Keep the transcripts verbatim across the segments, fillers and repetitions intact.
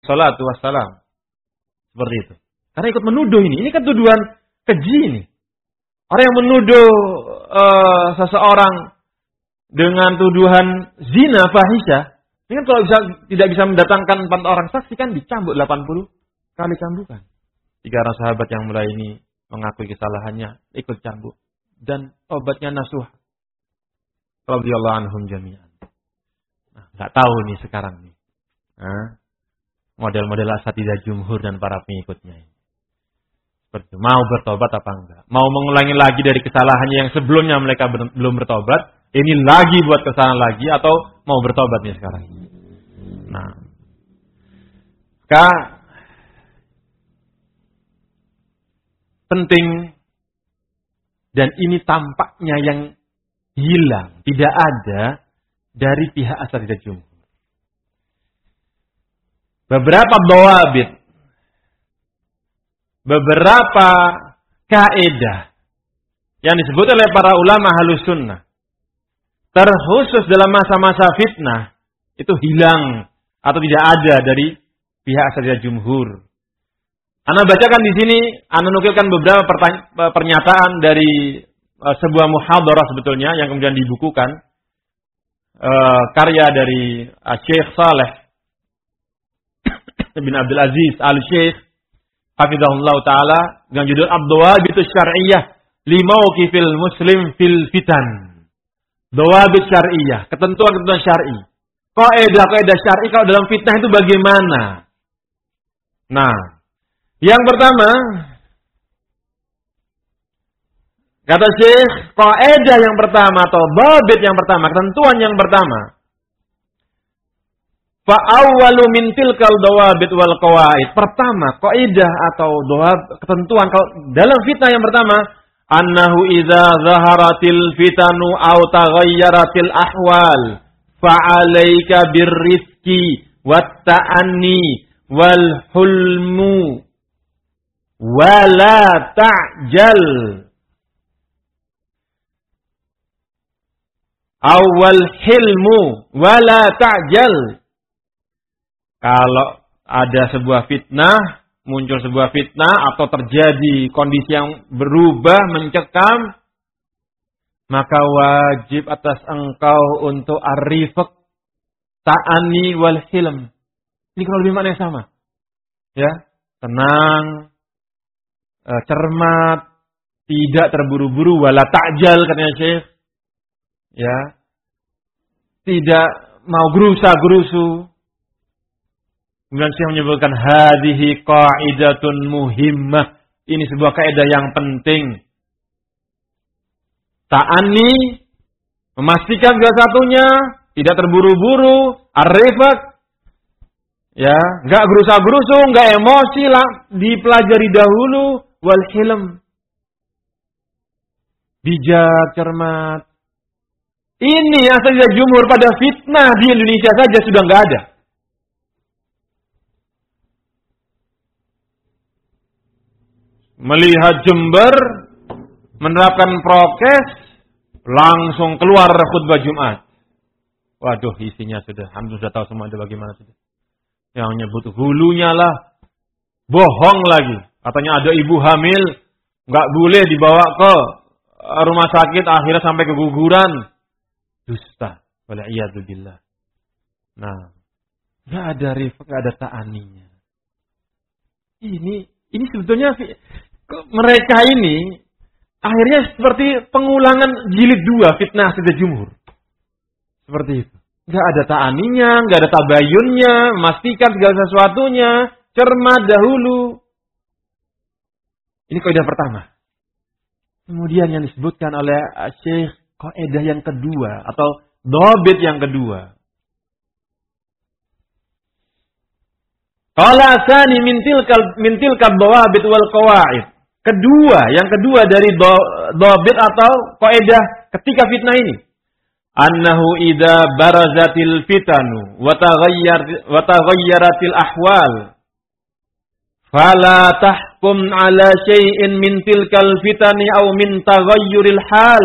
salatu wassalam. Seperti itu. Karena ikut menuduh ini. Ini kan tuduhan keji ini. Orang yang menuduh uh, seseorang dengan tuduhan zina fahisyah, ini kan kalau bisa, tidak bisa mendatangkan empat orang saksi kan dicambuk delapan puluh kali cambukan. Tiga orang sahabat yang mulai ini mengakui kesalahannya, ikut cambuk. Dan obatnya nasuh. Radhiyallahu anhum jami'an. Nah, nggak tahu nih sekarang nih. Nah, model-model asatidzah jumhur dan para pengikutnya ini. Seperti mau bertobat apa enggak? Mau mengulangi lagi dari kesalahannya yang sebelumnya mereka ber, belum bertobat? Ini lagi buat kesalahan lagi atau mau bertobat nih sekarang? Nah, maka penting dan ini tampaknya yang hilang, tidak ada dari pihak asatidzah jumhur. Beberapa dhawabit, beberapa kaidah yang disebut oleh para ulama Ahlus Sunnah, terkhusus dalam masa-masa fitnah, itu hilang atau tidak ada dari pihak asatidzah jumhur. Ana bacakan di sini, ana nukilkan beberapa pernyataan dari uh, sebuah muhadarah sebetulnya yang kemudian dibukukan, uh, karya dari uh, Syekh Saleh bin Abdul Aziz Al-Syekh hafizahullah taala dengan judul Ad-Dawabit Syar'iyyah li Mauqifil Muslim fil Fitan. Dawabit syar'iyyah, ketentuan-ketentuan syar'i. Kaidah-kaidah syar'i kalau dalam fitnah itu bagaimana? Nah, yang pertama, kata Syekh, kaidah yang pertama atau dawabit yang pertama, ketentuan yang pertama. Fa awwalu min tilkal dawabit wal qawaid. Pertama, kaidah atau dawab ketentuan kalau dalam fitnah yang pertama, annahu idza zaharatil fitanu aw taghayyaratil ahwal fa 'alaika birrifqi wat ta'anni wal hulmu wala ta'jal. Awal hilmu wala ta'jal. Kalau ada sebuah fitnah, muncul sebuah fitnah atau terjadi kondisi yang berubah, mencekam, maka wajib atas engkau untuk ar-rifq, ta'ani wal hilm. Ini kalau lebih makna yang sama. Ya, tenang, cermat, tidak terburu-buru, wala ta'jal katanya Syekh. Ya. Tidak mau gerusa-gerusu. Kemudian Syekh menyebutkan hadhihi qa'idatun muhimmah. Ini sebuah kaidah yang penting. Ta'ani, memastikan segala satunya, tidak terburu-buru, ar-rifq, ya, enggak gerusa-gerusu, enggak emosi lah, dipelajari dahulu, wal hilm. Bijak, cermat. Ini asatidzah jumhur pada fitnah di Indonesia saja sudah enggak ada. Melihat Jember menerapkan prokes, langsung keluar khutbah Jumat. Waduh, isinya sudah, hampir sudah tahu semua itu bagaimana sudah. Yang nyebut hulunya lah, bohong lagi. Katanya ada ibu hamil, nggak boleh dibawa ke rumah sakit, akhirnya sampai keguguran. Dusta, wal'iyadzubillah. Nah, nggak ada rifq, nggak ada ta'aninya. Ini, ini sebetulnya mereka ini akhirnya seperti pengulangan jilid dua fitnah asatidzah jumhur. Seperti itu. Nggak ada ta'aninya, nggak ada tabayunnya, memastikan segala sesuatunya, cermat dahulu. Ini kaidah pertama. Kemudian yang disebutkan oleh Syekh, kaidah yang kedua atau dhabit yang kedua. Qala tsani min tilkal min tilkal dawabit wal qawaid. Kedua, yang kedua dari dhabit atau kaidah ketika fitnah ini. Annahu idza barazatil fitanu wa taghayyar wa taghayyaratil ahwal fala tahkum ala syai'in min tilkal fitani aw min taghayyuril hal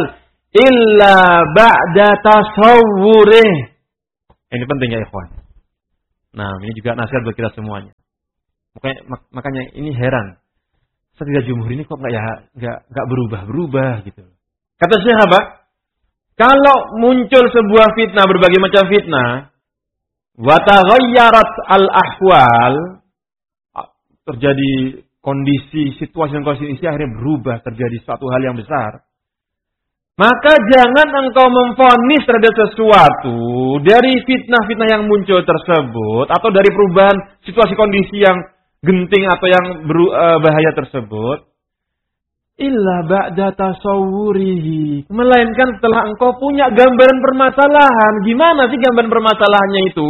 illa ba'da tasawwurih. Ini penting ya ikhwan. Nah, ini juga nasihat buat kita semuanya. Makanya, mak- makanya ini heran. Setidak jumhur ini kok nggak ya nggak nggak berubah-berubah gitu. Kata Syekh apa? Kalau muncul sebuah fitnah, berbagai macam fitnah, wa taghayyarat al-ahwal, terjadi kondisi, situasi dan kondisi akhirnya berubah, terjadi suatu hal yang besar. Maka jangan engkau memvonis terhadap sesuatu dari fitnah-fitnah yang muncul tersebut atau dari perubahan situasi kondisi yang genting atau yang berbahaya tersebut illa ba'da tasawwurihi, melainkan setelah engkau punya gambaran permasalahan. Gimana sih gambaran permasalahannya itu?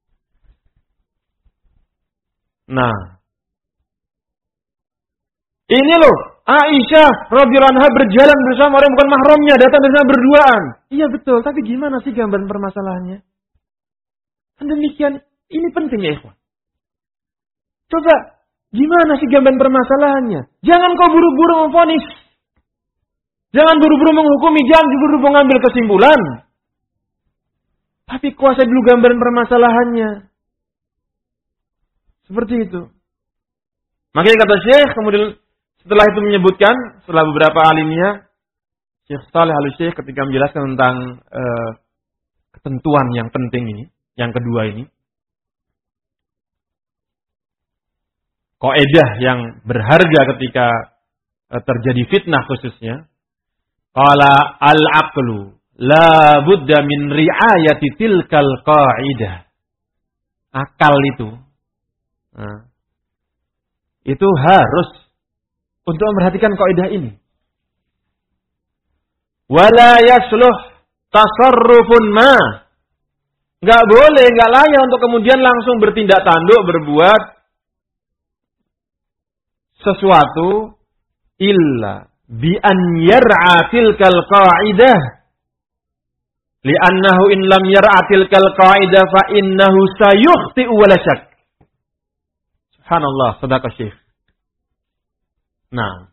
Nah, ini loh, Aisyah radhiyallahu anha berjalan bersama orang bukan mahramnya, datang bersama berduaan. Iya betul, tapi gimana sih gambaran permasalahannya? Dan demikian, ini penting ya ikhwan. Coba, gimana sih gambaran permasalahannya? Jangan kau buru-buru memvonis. Jangan buru-buru menghukumi, jangan buru-buru mengambil kesimpulan. Tapi kuasai dulu gambaran permasalahannya. Seperti itu. Makanya kata Syekh, kemudian setelah itu menyebutkan, setelah beberapa alimnya, Syekh Shalih Al-Syekh ketika menjelaskan tentang uh, ketentuan yang penting ini, yang kedua ini, kaidah yang berharga ketika uh, terjadi fitnah khususnya, qala al-aqlu la budda min ri'ayati tilkal qaidah. Akal itu, nah, itu harus untuk memperhatikan kaidah ini. Wala yasluh tasarrufun ma. Enggak boleh, enggak layak untuk kemudian langsung bertindak tanduk, berbuat sesuatu illa bi an yar'a tilkal qaidah. Li'annahu in lam yar'a tilkal qaidah fa innahu sayukhti'u wa la syak. Subhanallah, sadaqah Syekh. Nah,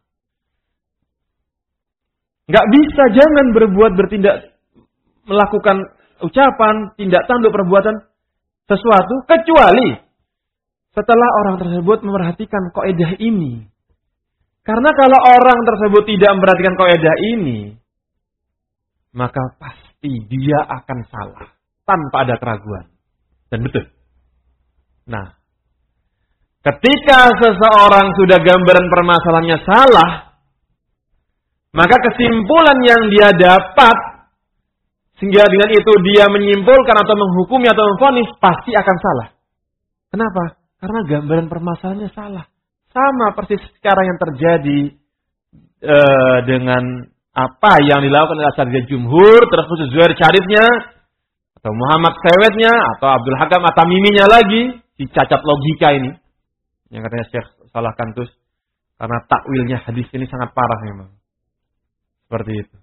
nggak bisa, jangan berbuat, bertindak, melakukan ucapan, tindak tanduk, perbuatan sesuatu kecuali setelah orang tersebut memperhatikan kaidah ini. Karena kalau orang tersebut tidak memperhatikan kaidah ini, maka pasti dia akan salah tanpa ada keraguan. Dan betul. Nah, ketika seseorang sudah gambaran permasalahannya salah, maka kesimpulan yang dia dapat, sehingga dengan itu dia menyimpulkan atau menghukumi atau memvonis, pasti akan salah. Kenapa? Karena gambaran permasalahannya salah. Sama persis sekarang yang terjadi e, dengan apa yang dilakukan oleh Asatidz Jumhur, terkhusus Zuhair Syarifnya, atau Muhammad Sewetnya, atau Abdul Hakam At-Tamiminya lagi, si cacat logika ini. Yang katanya Syekh Salah Kantus, karena takwilnya hadis ini sangat parah memang. Seperti itu.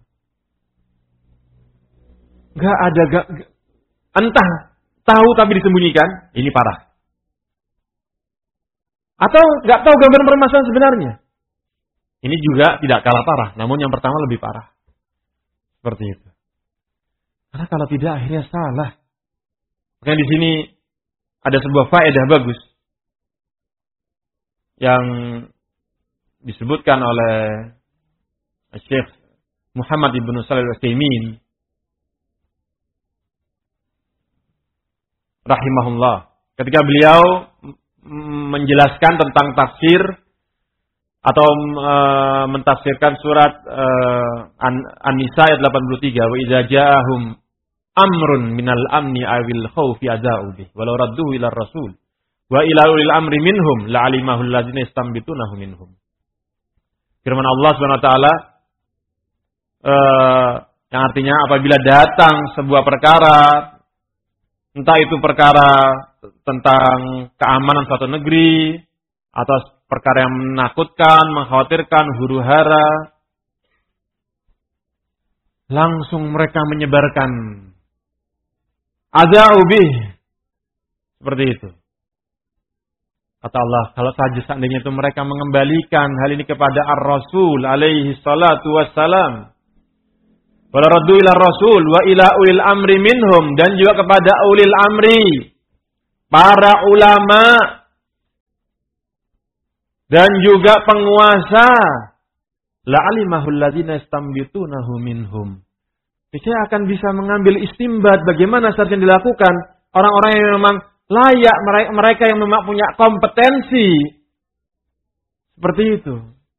Gak ada, gak, gak, entah tahu tapi disembunyikan, ini parah. Atau gak tahu gambaran permasalahan sebenarnya. Ini juga tidak kalah parah, namun yang pertama lebih parah. Seperti itu. Karena kalau tidak akhirnya salah. Makanya di sini ada sebuah faedah bagus yang disebutkan oleh Syekh Muhammad Ibn Shalih Al-Utsaimin rahimahullah, ketika beliau menjelaskan tentang tafsir atau e, mentafsirkan surat e, An-Nisa ayat delapan puluh tiga, wa idza ja'ahum amrun minal amni awil khaufi adza'u bih walau radduhu ila rasul wa ila ulil amri minhum la'alimahu alladzina yastambitunahu minhum. Firman Allah Subhanahu wa taala uh, yang artinya apabila datang sebuah perkara, entah itu perkara tentang keamanan suatu negeri atau perkara yang menakutkan, mengkhawatirkan, huru-hara, langsung mereka menyebarkan adza'u bih, seperti itu. Kata Allah, kalau saja seandainya itu mereka mengembalikan hal ini kepada Ar-Rasul alaihi salatu wassalam. Wala raddu ila Rasul wa ila ulil amri minhum, dan juga kepada ulil amri para ulama, dan juga penguasa, la'alimahul ladzina yastambitunahu minhum. Saya akan bisa mengambil istimbat bagaimana seharusnya dilakukan orang-orang yang memang layak, mereka yang memang punya kompetensi. Seperti itu.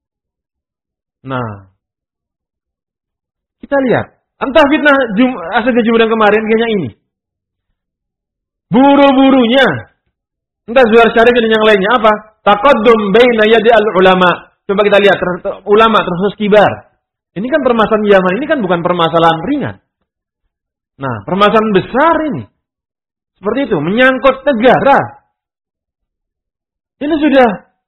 Nah, kita lihat. Entah fitnah Jum, asal Jumat kemarin kayaknya ini. Buru-burunya. Entah Zuhair Syarif dan yang lainnya apa? Taqaddum baina yadi al-ulama. Coba kita lihat ulama terus kibar. Ini kan permasalahan zaman, ini kan bukan permasalahan ringan. Nah, permasalahan besar ini. Seperti itu, menyangkut negara. Ini sudah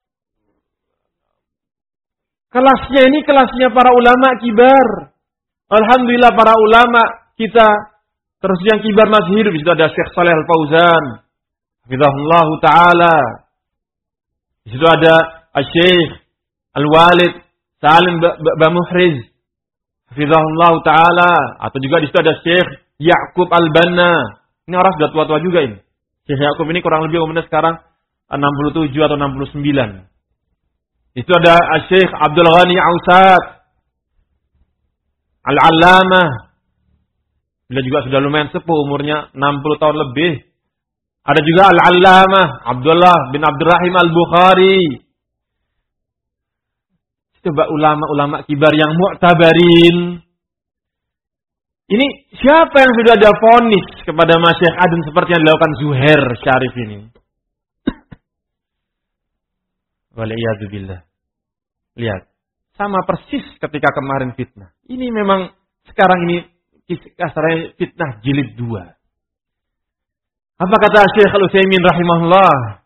kelasnya ini kelasnya para ulama kibar. Alhamdulillah para ulama kita terus yang kibar masih hidup. Di situ ada Syekh Shalih Al-Fauzan, hafizahullah taala. Di situ ada Syekh Al-Walid Salim Bamuhriz, hafizahullah taala. Atau juga di situ ada Syekh Ya'qub Al-Banna. Ini orang sudah tua-tua juga ini. Syekh Ya'qub ini kurang lebih umurnya sekarang enam puluh tujuh atau enam puluh sembilan. Itu ada Syekh Abdul Ghani Ausat Al-Allamah. Beliau juga sudah lumayan sepuh, umurnya enam puluh tahun lebih. Ada juga Al-Allamah Abdullah bin Abdurrahim Al-Bukhari. Coba ulama-ulama kibar yang mu'tabarin. Ini siapa yang sudah ada vonis kepada Masyayikh Adun seperti yang dilakukan Zuhair Syarif ini? Waliyadzubillah. Lihat. Sama persis ketika kemarin fitnah. Ini memang sekarang ini kasarnya fitnah jilid dua. Apa kata Syekh Al-Utsaimin rahimahullah?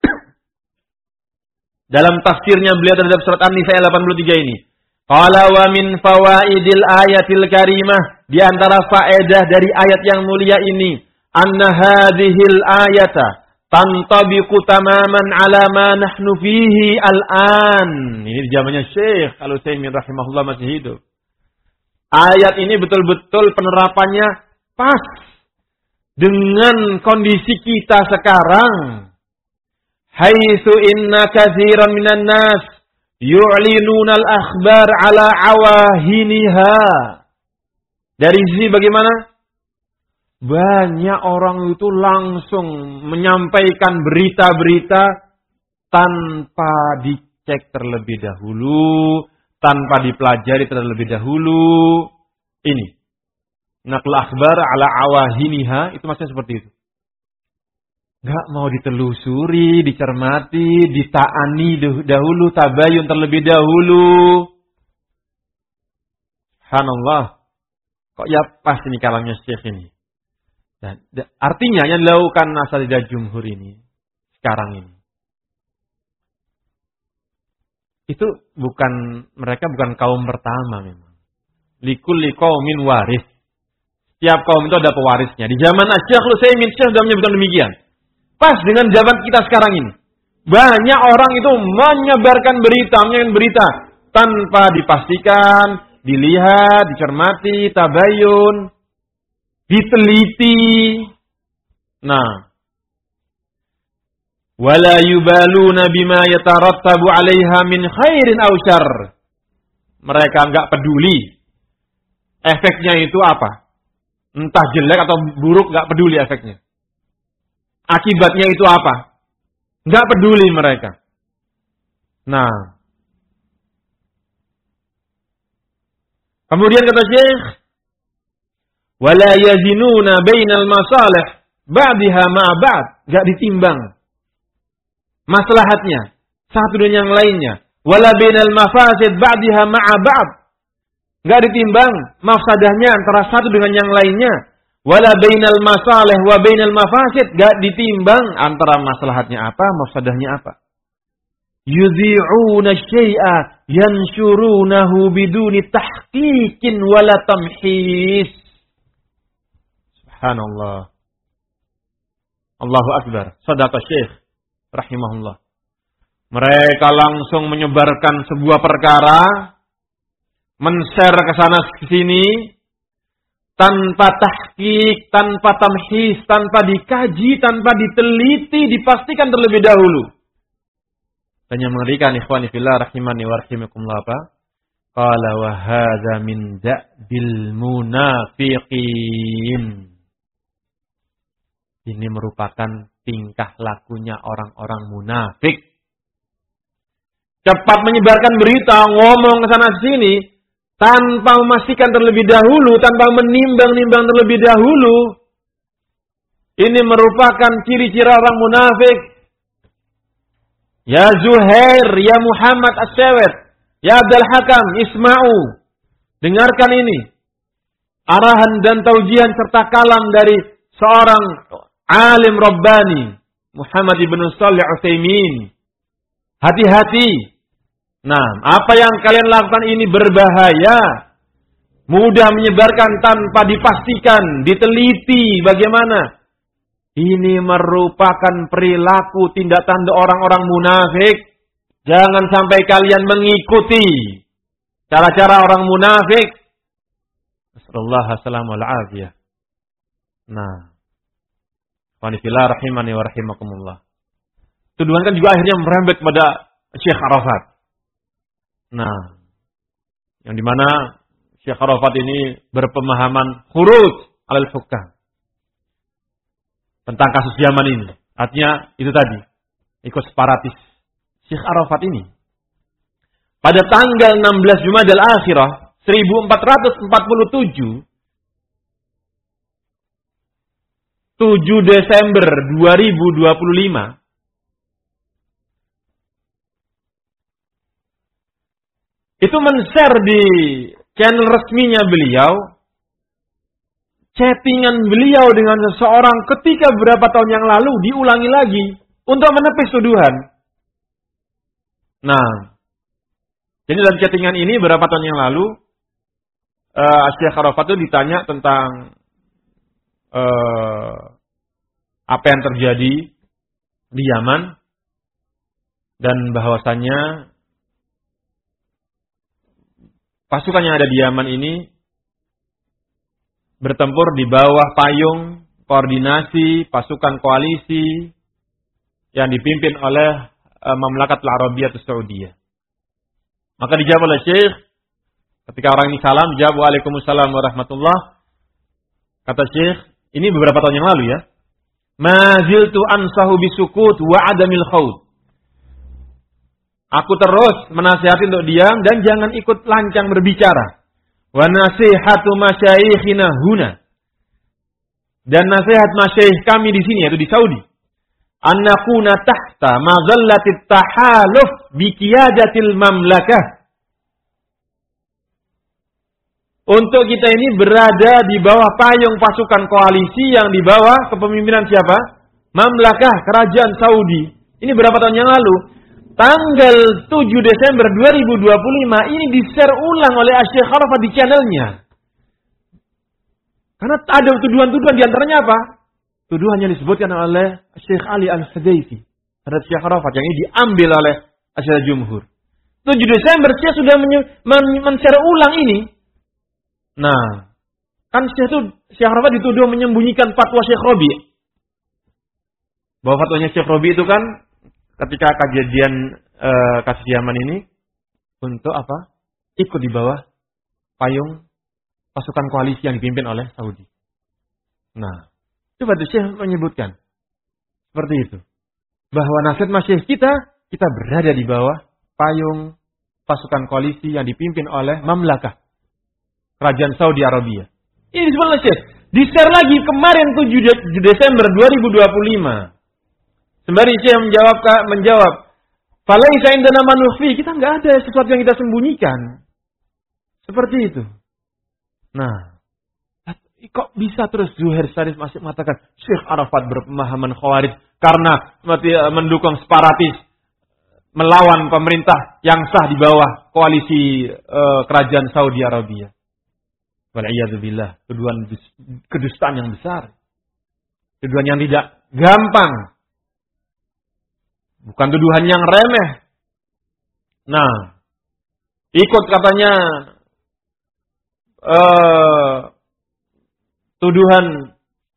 Dalam tafsirnya beliau terhadap surat An-Nisa ayat delapan puluh tiga ini. Qala wa min fawaidil ayatil karimah. Di antara faedah dari ayat yang mulia ini. Anna hadhil ayata tantabiqu tamaman ala ma nahnu fihi al-an. Ini di zamannya Syekh Al-Utsaimin rahimahullah masih hidup. Ayat ini betul-betul penerapannya pas dengan kondisi kita sekarang. Haitsu inna katsiran minan nas yu'linuna al-akhbar ala awahiniha. Dari sisi bagaimana? Banyak orang itu langsung menyampaikan berita-berita tanpa dicek terlebih dahulu, tanpa dipelajari terlebih dahulu. Ini. Naql akhbar ala awahiniha, itu maksudnya seperti itu. Gak mau ditelusuri, dicermati, ditaani dahulu, tabayun terlebih dahulu. Subhanallah. Kok ya pas ini kalamnya Syekh ini. Dan, artinya yang dilakukan Asatidzah Jumhur ini, sekarang ini. Itu bukan, mereka bukan kaum pertama memang. Likulli qaumin waris. Setiap kaum itu ada pewarisnya. Di zaman Syekh Al-Utsaimin, Syekh sudah menyebutkan demikian. Pas dengan zaman kita sekarang ini. Banyak orang itu menyebarkan berita, menyebarkan berita tanpa dipastikan, dilihat, dicermati, tabayun, diteliti. Nah, wala yubaluna bima yatarattabu 'alaiha min khairin aw syarr. Mereka enggak peduli efeknya itu apa. Entah jelek atau buruk, enggak peduli efeknya. Akibatnya itu apa? Enggak peduli mereka. Nah. Kemudian kata Syekh, wala yazinuna bainal masalih ba'daha ma'a ba'd. Enggak ditimbang maslahatnya satu dengan yang lainnya. Wala bainal mafasid ba'daha ma'a ba'd. Enggak ditimbang mafsadahnya antara satu dengan yang lainnya. Wala bainal masalih wa bainal mafasid, gak ditimbang antara maslahatnya apa, mafsadahnya apa. Yudhi'una syai'a yansyurunahu biduni tahqiqin wala tamhis. Subhanallah. Allahu akbar. Shadaqa Syekh rahimahullah. Mereka langsung menyebarkan sebuah perkara, men-share ke sana ke sini tanpa tahqiq, tanpa tamhis, tanpa dikaji, tanpa diteliti, dipastikan terlebih dahulu. Dan yang mengerikan ikhwani fillah rahimani wa rahimakumullah apa? Qala wa hadza min da'bil munafiqin. Ini merupakan tingkah lakunya orang-orang munafik. Cepat menyebarkan berita, ngomong ke sana sini tanpa memastikan terlebih dahulu, tanpa menimbang-nimbang terlebih dahulu. Ini merupakan ciri-ciri orang munafik. Ya Zuhair, ya Muhammad As-Sawet, ya Abdul Hakam, isma'u. Dengarkan ini. Arahan dan taujihan serta kalam dari seorang alim Rabbani, Muhammad ibn Shalih Al-Utsaimin. Hati-hati. Nah, apa yang kalian lakukan ini berbahaya. Mudah menyebarkan tanpa dipastikan, diteliti bagaimana. Ini merupakan perilaku tindak tanduk orang-orang munafik. Jangan sampai kalian mengikuti cara-cara orang munafik. Nasallallahu alaihi wasallam. Nah, wanifillah rahimani wa rahimakumullah. Tuduhan kan juga akhirnya merembet pada Syekh Arafat. Nah, yang dimana Syekh Arafat ini berpemahaman khuruj alal hukam tentang kasus Yaman ini. Artinya itu tadi, ikut separatis. Syekh Arafat ini pada tanggal enam belas Jumadil Akhirah seribu empat ratus empat puluh tujuh, tujuh Desember dua ribu dua puluh lima, itu men-share di channel resminya beliau chattingan beliau dengan seseorang ketika beberapa tahun yang lalu diulangi lagi untuk menepis tuduhan. Nah, jadi dalam chattingan ini beberapa tahun yang lalu uh, Syekh Arafat itu ditanya tentang uh, apa yang terjadi di Yaman dan bahwasannya pasukan yang ada di Yaman ini bertempur di bawah payung koordinasi pasukan koalisi yang dipimpin oleh uh, Mamlakatul Arabiyyah Saudiyah. Maka dijawab oleh Syekh, ketika orang ini salam, dijawab Waalaikumsalam warahmatullah. Kata Syekh, ini beberapa tahun yang lalu ya. Ma ziltu ansahu bisukut wa adamil khawd. Aku terus menasihati untuk diam dan jangan ikut lancang berbicara. Wa nasihatu masyayikhina huna. Dan nasihat masyayikh kami di sini yaitu di Saudi. An nakuna tahta madhallatit tahaluf bi qiyadatil mamlakah. Untuk kita ini berada di bawah payung pasukan koalisi yang di bawah kepemimpinan siapa? Mamlakah, kerajaan Saudi. Ini berapa tahun yang lalu? Tanggal tujuh Desember dua ribu dua puluh lima ini di-share ulang oleh Syekh Arafat di channelnya. Karena ada tuduhan-tuduhan di antaranya apa? Tuduhan yang disebutkan oleh Syekh Ali Al-Hudayfi terhadap Syekh Arafat yang ini diambil oleh Asyara Jumhur. tujuh Desember Syekh sudah men-share ulang ini. Nah, kan Syekh itu Syekh Arafat dituduh menyembunyikan fatwa Syekh Rabi. Bahwa fatwanya Syekh Rabi itu kan ketika kejadian e, kasus Yaman ini untuk apa? Ikut di bawah payung pasukan koalisi yang dipimpin oleh Saudi. Nah, coba tuh Syekh menyebutkan seperti itu. Bahwa nasihat masyayikh kita, kita berada di bawah payung pasukan koalisi yang dipimpin oleh Mamlakah, Kerajaan Saudi Arabia. Ini disebut oleh Syekh. Di-share lagi kemarin tujuh Desember dua ribu dua puluh lima. Sembari Syekh menjawab, menjawab, "Falaisa indana manufi." Kita enggak ada sesuatu yang kita sembunyikan. Seperti itu. Nah, kok bisa terus Zuhair Syarif masih mengatakan Syekh Arafat berpemahaman khawarij karena mendukung separatis melawan pemerintah yang sah di bawah koalisi uh, kerajaan Saudi Arabia. Wal'iyadzubillah, tuduhan kedustaan yang besar. Tuduhan yang tidak gampang. Bukan tuduhan yang remeh. Nah, ikut katanya uh, tuduhan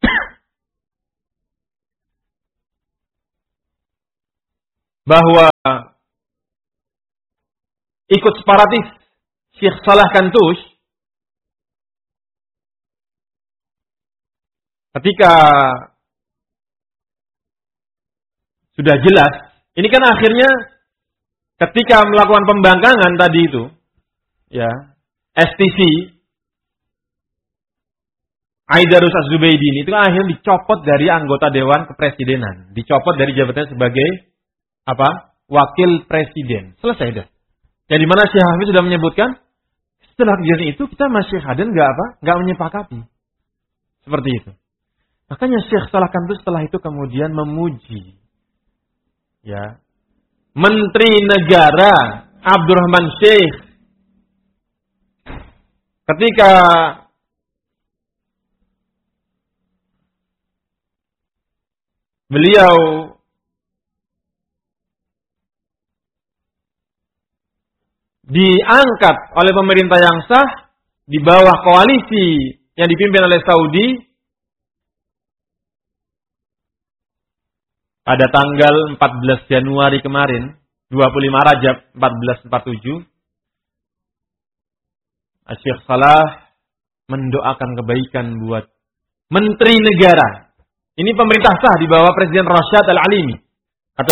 bahwa ikut separatis Syekh Salah Kantush ketika sudah jelas, ini kan akhirnya ketika melakukan pembangkangan tadi itu, ya, S T C Aidarus Az-Zubaydin itu kan akhirnya dicopot dari anggota Dewan Kepresidenan, dicopot dari jabatannya sebagai apa? Wakil Presiden. Selesai dah. Yang dimana Syekh Hafiz sudah menyebutkan, setelah kejadian itu kita masih Hadan nggak apa? Nggak menyepakati. Seperti itu. Makanya Syekh Salah Kantush setelah itu kemudian memuji, ya, Menteri Negara Abdurrahman Syekh ketika beliau diangkat oleh pemerintah yang sah di bawah koalisi yang dipimpin oleh Saudi pada tanggal empat belas Januari kemarin, dua puluh lima Rajab empat belas empat puluh tujuh, Syekh Salah mendoakan kebaikan buat Menteri Negara. Ini pemerintah sah di bawah Presiden Rasyad Al-Alimi.